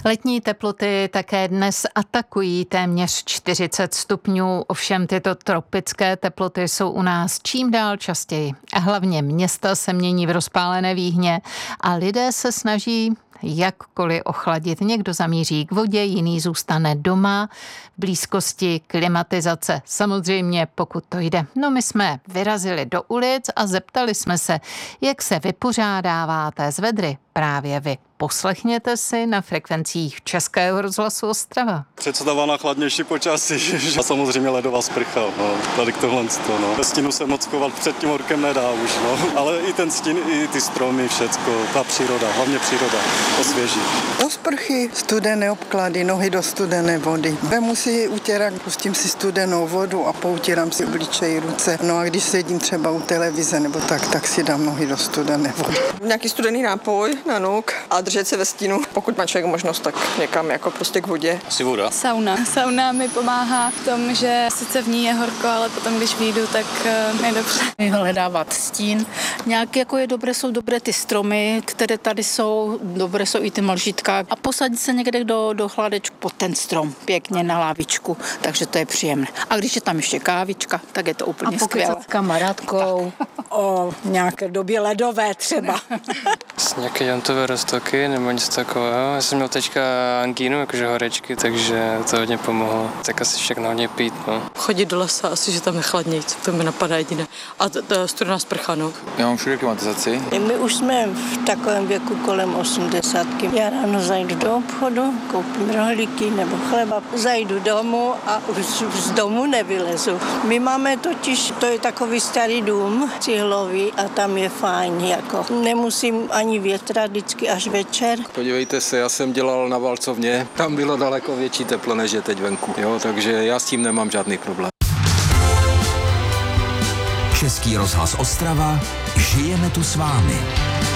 Letní teploty také dnes atakují téměř 40 stupňů, ovšem tyto tropické teploty jsou u nás čím dál častěji. A hlavně města se mění v rozpálené výhně a lidé se snaží jakkoliv ochladit. Někdo zamíří k vodě, jiný zůstane doma v blízkosti klimatizace. Samozřejmě, pokud to jde. No, my jsme vyrazili do ulic a zeptali jsme se, jak se vypořádáváte s vedry právě vy. Poslechněte si na frekvencích Českého rozhlasu Ostrava. Představa na chladnější počasí a samozřejmě ledová sprcha, tady k tohle. Ve stínu se moc chovat před tím horkem nedá už, ale i ten stín, i ty stromy, všecko, ta příroda, hlavně příroda, osvěží. Do sprchy, studené obklady, nohy do studené vody. Vemu si utěrák, pustím si studenou vodu a poutírám si obličej, ruce. No a když sedím třeba u televize nebo tak si dám nohy do studené vody. Nějaký studený nápoj na nuk a držet se ve stínu, pokud má člověk možnost, tak někam jako prostě k vodě. Asi voda. Sauna mi pomáhá v tom, že sice v ní je horko, ale potom, když vyjdu, tak je dobře. Vyhledávat stín. Nějak jako jsou dobré ty stromy, které tady jsou, dobré jsou i ty mlžítka. A posadit se někde do chladečku pod ten strom, pěkně na lavičku, takže to je příjemné. A když je tam ještě kávička, tak je to úplně skvělé. S kamarádkou o nějaké době ledové třeba. Nějaké jantové roztoky nebo něco takového. Já jsem měl teďka angínu, jakože horečky, takže to hodně pomohlo. Tak asi všechno hodně pít, Chodit do lesa, asi, že tam je chladnějc, to mi napadá jediné. A studená sprcha, Já mám všude klimatizaci. My už jsme v takovém věku kolem 80. Já ráno zajdu do obchodu, koupím rohlíky nebo chleba, zajdu domů a už z domu nevylezu. My máme totiž, to je takový starý dům, cihlový a tam je fajn, jako nemusím ani větrat vždycky až večer. Podívejte se, já jsem dělal na valcovně, tam bylo daleko větší teplo, než je teď venku, takže já s tím nemám žádný problém. Český rozhlas Ostrava, žijeme tu s vámi.